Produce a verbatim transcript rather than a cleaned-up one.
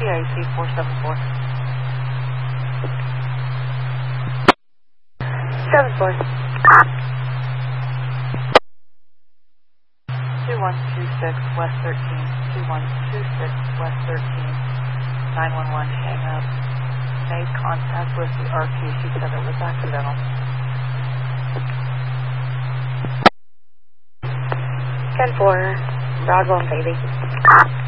A C four seven four. seven four. two one two six West thirteen. two one two six West thirteen. nine one one hang up. Made contact with the R P. She said it was accidental. ten four. Bravo, baby.